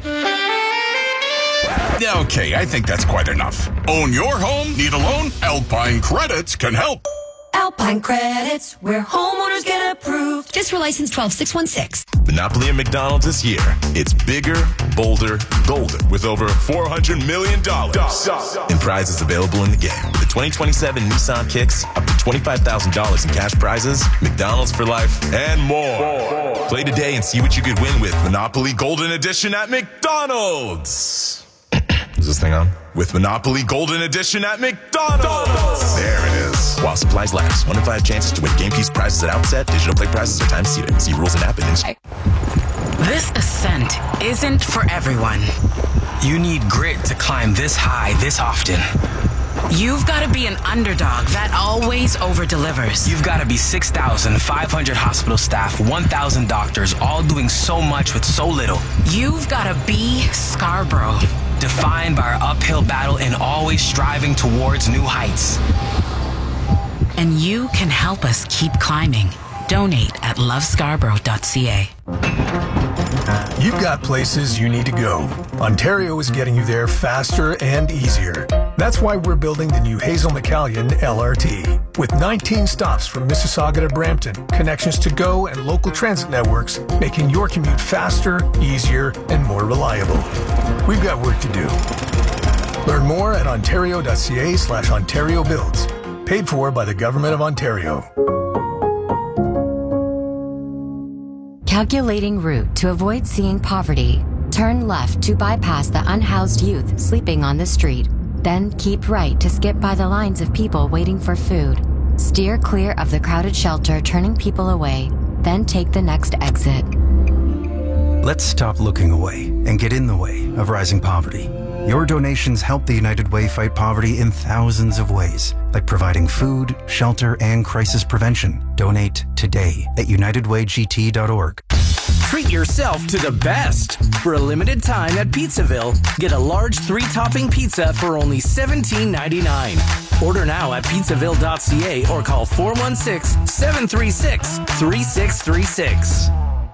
Okay, I think that's quite enough. Own your home? Need a loan? Alpine Credits can help. Alpine Credits, where homeowners get approved. Just for license twelve six one six. Monopoly at McDonald's this year. It's bigger, bolder, golden, with over four hundred million dollars in prizes available in the game. The twenty twenty-seven Nissan Kicks, up to twenty-five thousand dollars in cash prizes, McDonald's for life, and more. Play today and see what you could win with Monopoly Golden Edition at McDonald's. Is this thing on? With Monopoly Golden Edition at McDonald's. There it is. While supplies last. One in five chances to win game piece prizes at outset. Digital play prizes are time seated. See rules and app in industry. This ascent isn't for everyone. You need grit to climb this high this often. You've got to be an underdog that always over-delivers. You've got to be six thousand five hundred hospital staff, one thousand doctors, all doing so much with so little. You've got to be Scarborough, defined by our uphill battle and always striving towards new heights. And you can help us keep climbing. Donate at love scarborough dot c a. You've got places you need to go. Ontario is getting you there faster and easier. That's why we're building the new Hazel McCallion L R T. With nineteen stops from Mississauga to Brampton, connections to GO and local transit networks, making your commute faster, easier, and more reliable. We've got work to do. Learn more at ontario dot c a slash Ontario Builds. Paid for by the Government of Ontario. Calculating route to avoid seeing poverty. Turn left to bypass the unhoused youth sleeping on the street. Then keep right to skip by the lines of people waiting for food. Steer clear of the crowded shelter turning people away. Then take the next exit. Let's stop looking away and get in the way of rising poverty. Your donations help the United Way fight poverty in thousands of ways, like providing food, shelter, and crisis prevention. Donate today at united way g t dot org. Treat yourself to the best. For a limited time at Pizzaville, get a large three-topping pizza for only seventeen ninety-nine. Order now at pizzaville dot c a or call four one six, seven three six, three six three six.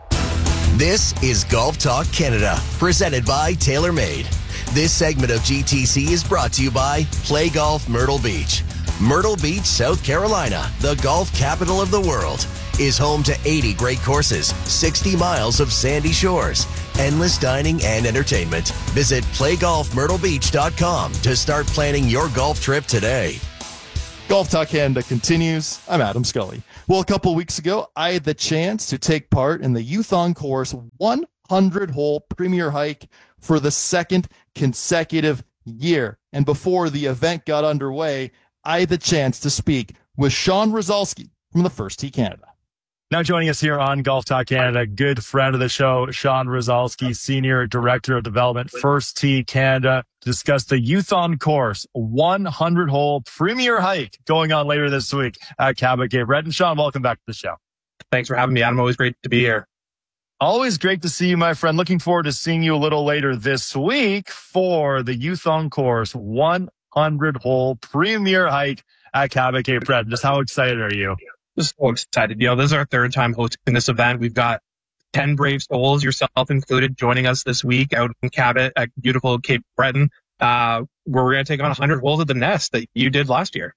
This is Golf Talk Canada, presented by TaylorMade. This segment of G T C is brought to you by Play Golf Myrtle Beach. Myrtle Beach, South Carolina, the golf capital of the world, is home to eighty great courses, sixty miles of sandy shores, endless dining and entertainment. Visit play golf myrtle beach dot com to start planning your golf trip today. Golf Talk Canada continues. I'm Adam Scully. Well, a couple weeks ago, I had the chance to take part in the Youth on Course one hundred hole Premier Hike for the second consecutive year. And before the event got underway, I had the chance to speak with Sean Rozalski from the First Tee Canada. Now joining us here on Golf Talk Canada, good friend of the show, Sean Rozalski, Senior Director of Development, First Tee Canada, to discuss the Youth on Course one hundred hole Premier Hike going on later this week at Cabot Cape Breton. Sean, welcome back to the show. Thanks for having me, Adam. Always great to be here. Always great to see you, my friend. Looking forward to seeing you a little later this week for the Youth on Course one hundred hole Premier Hike at Cabot Cape Breton. Just how excited are you? Just so excited. You know, this is our third time hosting this event. We've got ten brave souls, yourself included, joining us this week out in Cabot at beautiful Cape Breton, uh, where we're going to take on one hundred holes at the Nest that you did last year.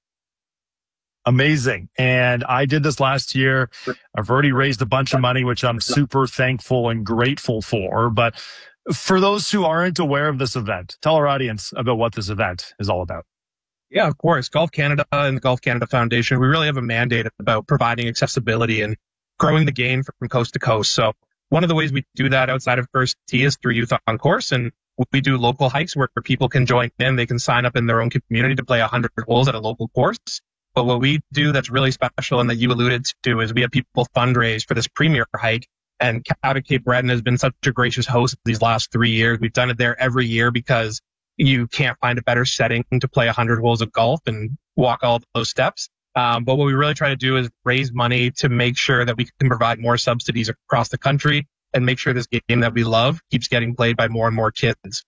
Amazing. And I did this last year. I've already raised a bunch of money, which I'm super thankful and grateful for. But for those who aren't aware of this event, tell our audience about what this event is all about. Yeah, of course. Golf Canada and the Golf Canada Foundation, we really have a mandate about providing accessibility and growing the game from coast to coast. So one of the ways we do that outside of First Tee is through Youth on Course. And we do local hikes where people can join in. They can sign up in their own community to play one hundred holes at a local course. But what we do that's really special and that you alluded to is we have people fundraise for this Premier Hike. And Cabot Cape Breton has been such a gracious host these last three years. We've done it there every year because you can't find a better setting to play one hundred holes of golf and walk all those steps. Um, but what we really try to do is raise money to make sure that we can provide more subsidies across the country and make sure this game that we love keeps getting played by more and more kids.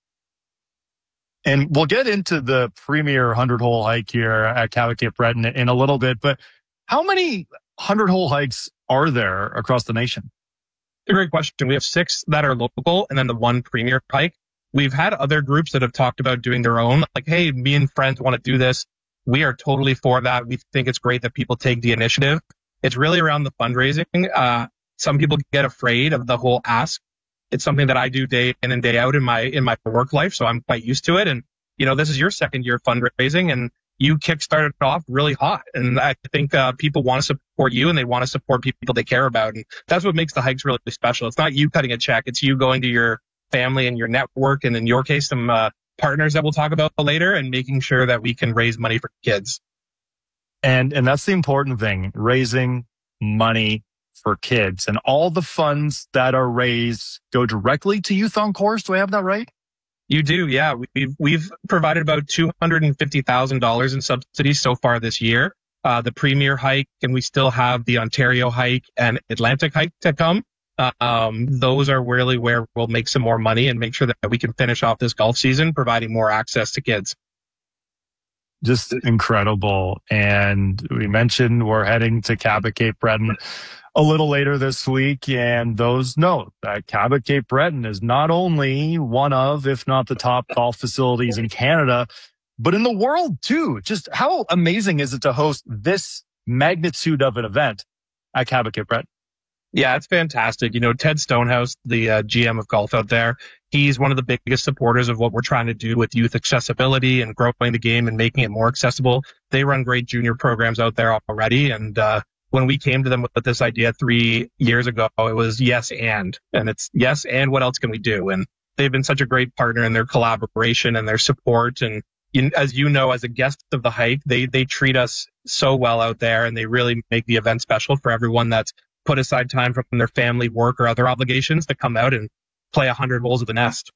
And we'll get into the Premier one hundred hole hike here at Cabot Cape Breton in a little bit. But how many one hundred hole hikes are there across the nation? It's a great question. We have six that are local and then the one Premier hike. We've had other groups that have talked about doing their own, like, hey, me and friends want to do this. We are totally for that. We think it's great that people take the initiative. It's really around the fundraising. Uh, some people get afraid of the whole ask. It's something that I do day in and day out in my, in my work life. So I'm quite used to it. And, you know, this is your second year of fundraising and you kickstarted off really hot. And I think, uh, people want to support you and they want to support people they care about. And that's what makes the hikes really special. It's not you cutting a check. It's you going to your family and your network, and in your case, some uh, partners that we'll talk about later, and making sure that we can raise money for kids. And and that's the important thing, raising money for kids. And all the funds that are raised go directly to Youth on Course. Do I have that right? You do, yeah. We've, we've provided about two hundred fifty thousand dollars in subsidies so far this year. Uh, the Premier Hike, and we still have the Ontario Hike and Atlantic Hike to come. Um, those are really where we'll make some more money and make sure that we can finish off this golf season, providing more access to kids. Just incredible. And we mentioned we're heading to Cabot Cape Breton a little later this week. And those know that Cabot Cape Breton is not only one of, if not the top golf facilities in Canada, but in the world too. Just how amazing is it to host this magnitude of an event at Cabot Cape Breton? Yeah, it's fantastic. You know, Ted Stonehouse, the uh, G M of golf out there, he's one of the biggest supporters of what we're trying to do with youth accessibility and growing the game and making it more accessible. They run great junior programs out there already. And uh, when we came to them with this idea three years ago, it was yes and. And it's yes and what else can we do? And they've been such a great partner in their collaboration and their support. And you, as you know, as a guest of the hike, they they treat us so well out there, and they really make the event special for everyone that's put aside time from their family, work, or other obligations to come out and play one hundred holes at the Nest.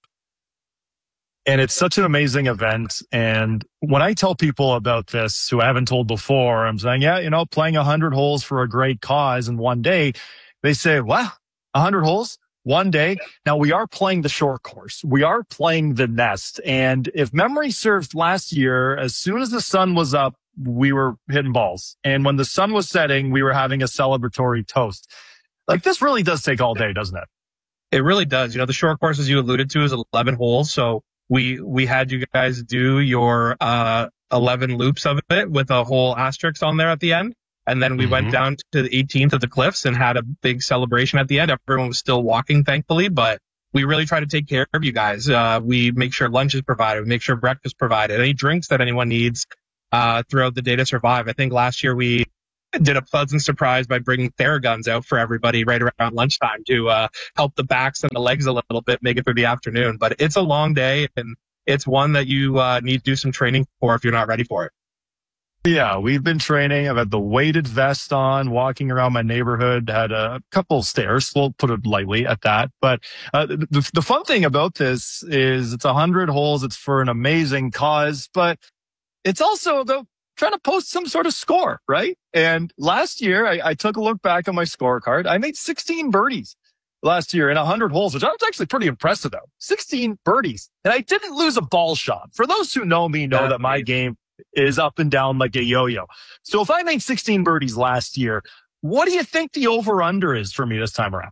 And it's such an amazing event. And when I tell people about this who I haven't told before, I'm saying, yeah, you know, playing one hundred holes for a great cause in one day, they say, wow, one hundred holes? one day. Now, we are playing the short course. We are playing the Nest. And if memory serves last year, as soon as the sun was up, we were hitting balls. And when the sun was setting, we were having a celebratory toast. Like, this really does take all day, doesn't it? It really does. You know, the short course, as you alluded to, is eleven holes. So we we had you guys do your uh eleven loops of it with a whole asterisk on there at the end. And then we mm-hmm. went down to the eighteenth of the cliffs and had a big celebration at the end. Everyone was still walking, thankfully, but we really try to take care of you guys. Uh, we make sure lunch is provided. We make sure breakfast is provided. Any drinks that anyone needs uh, throughout the day to survive. I think last year we did a pleasant surprise by bringing Theraguns out for everybody right around lunchtime to uh, help the backs and the legs a little bit, make it through the afternoon. But it's a long day, and it's one that you uh, need to do some training for if you're not ready for it. Yeah, we've been training. I've had the weighted vest on, walking around my neighborhood, had a couple stairs. We'll put it lightly at that. But uh, the, the fun thing about this is it's one hundred holes. It's for an amazing cause, but it's also about trying to post some sort of score, right? And last year, I, I took a look back on my scorecard. I made sixteen birdies last year in one hundred holes, which I was actually pretty impressed about. sixteen birdies. And I didn't lose a ball shot. For those who know me, know that my game is up and down like a yo-yo. So if I made sixteen birdies last year, what do you think the over-under is for me this time around?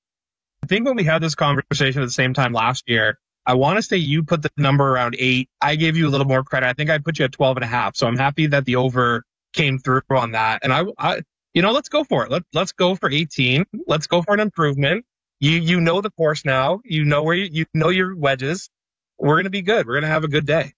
I think when we had this conversation at the same time last year, I want to say you put the number around eight. I gave you a little more credit. I think I put you at twelve and a half. So I'm happy that the over came through on that. And I, I you know, let's go for it. Let, let's go for eighteen. Let's go for an improvement. You, you know the course now. You know where you, you know your wedges. We're going to be good. We're going to have a good day.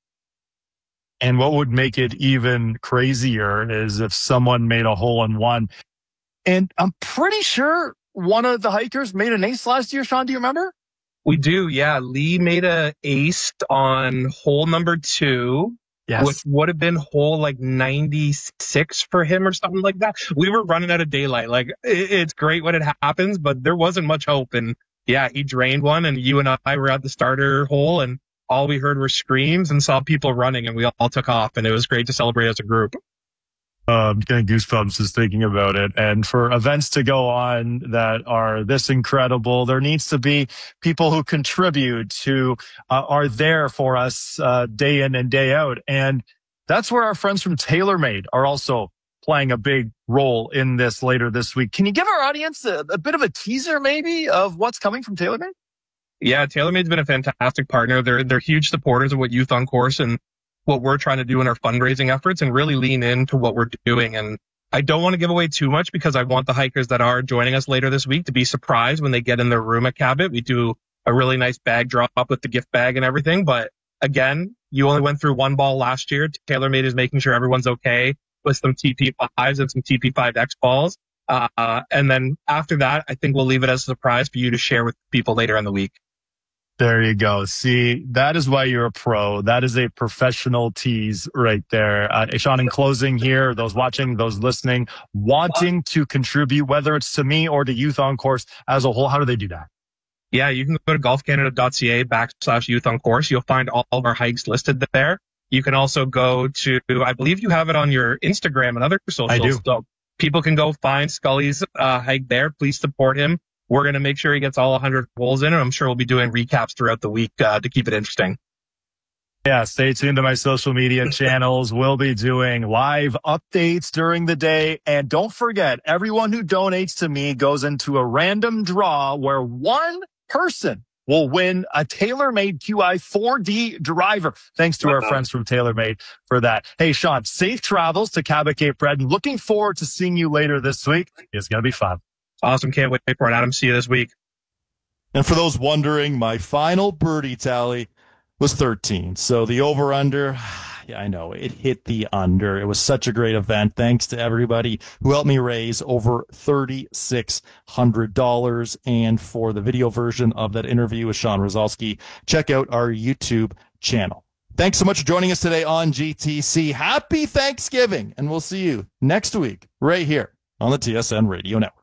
And what would make it even crazier is if someone made a hole in one. And I'm pretty sure one of the hikers made an ace last year. Sean, do you remember? We do, yeah. Lee made a ace on hole number two, yes. which would have been hole like ninety-six for him or something like that. We were running out of daylight. Like, it's great when it happens, but there wasn't much hope. And yeah, he drained one, and you and I were at the starter hole, and all we heard were screams and saw people running, and we all took off, and it was great to celebrate as a group. Um, getting goosebumps just thinking about it. And for events to go on that are this incredible, there needs to be people who contribute, who uh, are there for us uh, day in and day out. And that's where our friends from TaylorMade are also playing a big role in this later this week. Can you give our audience a, a bit of a teaser maybe of what's coming from TaylorMade? Yeah, TaylorMade's been a fantastic partner. They're they're huge supporters of what Youth on Course and what we're trying to do in our fundraising efforts, and really lean into what we're doing. And I don't want to give away too much because I want the hikers that are joining us later this week to be surprised when they get in their room at Cabot. We do a really nice bag drop with the gift bag and everything. But again, you only went through one ball last year. TaylorMade is making sure everyone's okay with some T P fives and some T P five X balls. Uh, and then after that, I think we'll leave it as a surprise for you to share with people later in the week. There you go. See, that is why you're a pro. That is a professional tease right there. Uh, Sean, in closing here, those watching, those listening, wanting to contribute, whether it's to me or to Youth on Course as a whole, how do they do that? Yeah, you can go to golfcanada.ca backslash Youth on Course. You'll find all of our hikes listed there. You can also go to, I believe you have it on your Instagram and other socials. I do. So people can go find Scully's uh, hike there. Please support him. We're going to make sure he gets all one hundred holes in, and I'm sure we'll be doing recaps throughout the week uh, to keep it interesting. Yeah, stay tuned to my social media channels. We'll be doing live updates during the day. And don't forget, everyone who donates to me goes into a random draw where one person will win a TaylorMade Q I four D driver. Thanks to our friends from TaylorMade for that. Hey, Sean, safe travels to Cabot Cape Breton. Looking forward to seeing you later this week. It's going to be fun. Awesome. Can't wait for it, Adam. See you this week. And for those wondering, my final birdie tally was thirteen. So the over-under, yeah, I know, it hit the under. It was such a great event. Thanks to everybody who helped me raise over three thousand six hundred dollars. And for the video version of that interview with Sean Rozalski, check out our YouTube channel. Thanks so much for joining us today on G T C. Happy Thanksgiving, and we'll see you next week right here on the T S N Radio Network.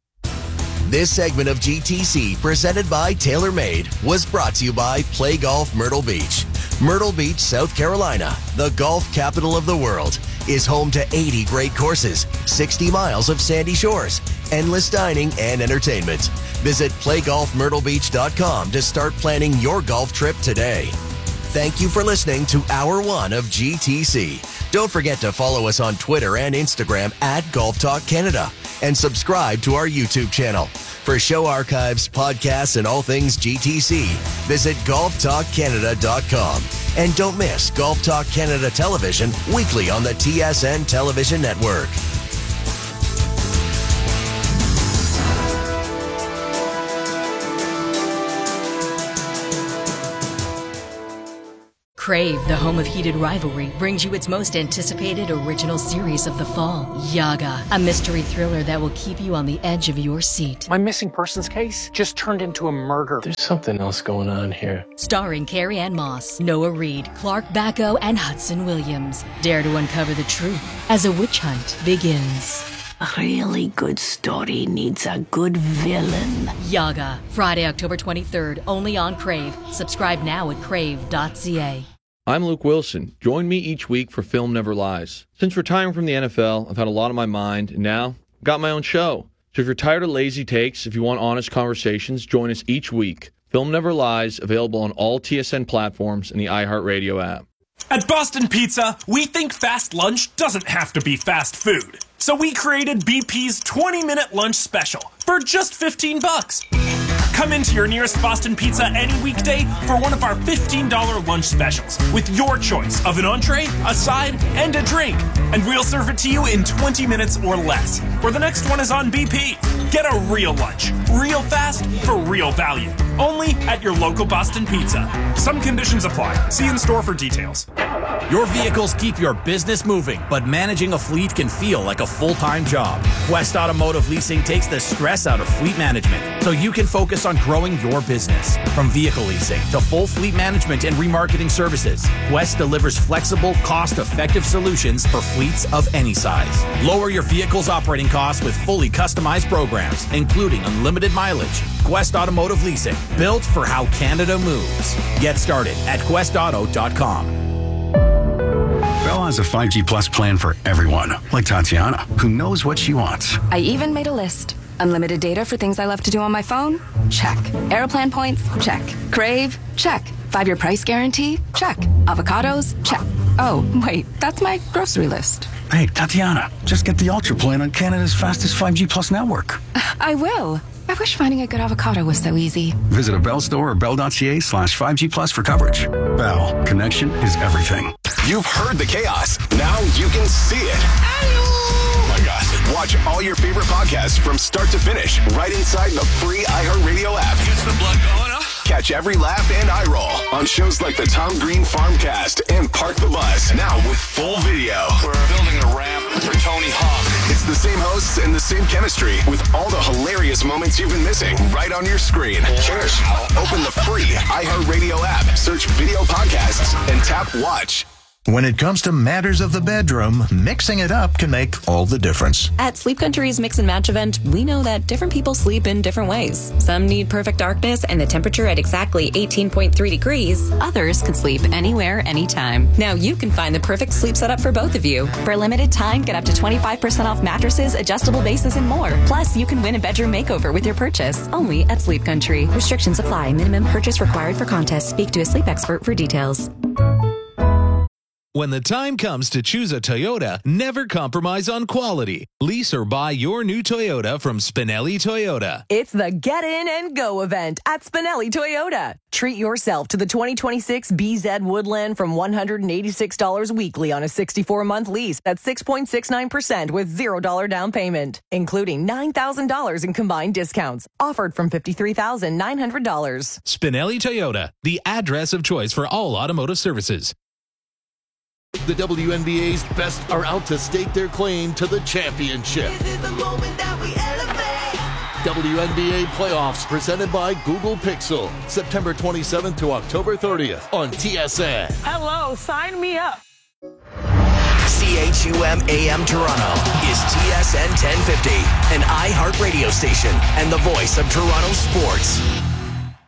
This segment of G T C, presented by TaylorMade, was brought to you by Play Golf Myrtle Beach. Myrtle Beach, South Carolina, the golf capital of the world, is home to eighty great courses, sixty miles of sandy shores, endless dining and entertainment. Visit play golf myrtle beach dot com to start planning your golf trip today. Thank you for listening to Hour One of G T C. Don't forget to follow us on Twitter and Instagram at Golf Talk Canada and subscribe to our YouTube channel. For show archives, podcasts, and all things G T C, visit golf talk canada dot com. And don't miss Golf Talk Canada Television weekly on the T S N Television Network. Crave, the home of heated rivalry, brings you its most anticipated original series of the fall, Yaga, a mystery thriller that will keep you on the edge of your seat. My missing persons case just turned into a murder. There's something else going on here. Starring Carrie Ann Moss, Noah Reid, Clark Bacco, and Hudson Williams. Dare to uncover the truth as a witch hunt begins. A really good story needs a good villain. Yaga, Friday, October twenty-third, only on Crave. Subscribe now at crave dot c a. I'm Luke Wilson. Join me each week for Film Never Lies. Since retiring from the N F L, I've had a lot on my mind, and now I've got my own show. So if you're tired of lazy takes, if you want honest conversations, join us each week. Film Never Lies, available on all T S N platforms and the iHeartRadio app. At Boston Pizza, we think fast lunch doesn't have to be fast food. So we created B P's twenty-minute lunch special for just fifteen bucks. Come into your nearest Boston Pizza any weekday for one of our fifteen dollars lunch specials with your choice of an entree, a side, and a drink. And we'll serve it to you in twenty minutes or less. Or the next one is on B P. Get a real lunch, real fast, for real value. Only at your local Boston Pizza. Some conditions apply. See in store for details. Your vehicles keep your business moving, but managing a fleet can feel like a full-time job. Quest Automotive Leasing takes the stress out of fleet management, so you can focus on growing your business. From vehicle leasing to full fleet management and remarketing services, Quest delivers flexible, cost-effective solutions for fleets of any size. Lower your vehicle's operating costs with fully customized programs, including unlimited mileage. Quest Automotive Leasing, built for how Canada moves. Get started at quest auto dot com. Bell has a five G Plus plan for everyone, like Tatiana, who knows what she wants. I even made a list. Unlimited data for things I love to do on my phone? Check. Aeroplan points? Check. Crave? Check. Five-year price guarantee? Check. Avocados? Check. Oh, wait, that's my grocery list. Hey, Tatiana, just get the Ultra plan on Canada's fastest five G Plus network. I will. I wish finding a good avocado was so easy. Visit a Bell store or bell.ca slash 5G Plus for coverage. Bell, connection is everything. You've heard the chaos. Now you can see it. Oh my God. Watch all your favorite podcasts from start to finish right inside the free iHeartRadio app. Gets the blood going, huh? Catch every laugh and eye roll on shows like the Tom Green Farmcast and Park the Bus. Now with full video. We're building a ramp for Tony Hawk. It's the same hosts and the same chemistry with all the hilarious moments you've been missing right on your screen. Cheers. Open the free iHeartRadio app, search video podcasts, and tap watch. When it comes to matters of the bedroom, mixing it up can make all the difference. At Sleep Country's Mix and Match event, we know that different people sleep in different ways. Some need perfect darkness and the temperature at exactly eighteen point three degrees. Others can sleep anywhere, anytime. Now you can find the perfect sleep setup for both of you. For a limited time, get up to twenty-five percent off mattresses, adjustable bases, and more. Plus, you can win a bedroom makeover with your purchase. Only at Sleep Country. Restrictions apply. Minimum purchase required for contest. Speak to a sleep expert for details. When the time comes to choose a Toyota, never compromise on quality. Lease or buy your new Toyota from Spinelli Toyota. It's the Get In and Go event at Spinelli Toyota. Treat yourself to the twenty twenty-six B Z Woodland from one hundred eighty-six dollars weekly on a sixty-four month lease at six point six nine percent with zero dollars down payment, including nine thousand dollars in combined discounts. Offered from fifty-three thousand nine hundred dollars. Spinelli Toyota, the address of choice for all automotive services. The W N B A's best are out to stake their claim to the championship. This is the moment that we elevate. W N B A playoffs presented by Google Pixel. September twenty-seventh to October thirtieth on T S N. Hello, sign me up. C H U M A M Toronto is T S N ten fifty, an iHeart radio station and the voice of Toronto sports.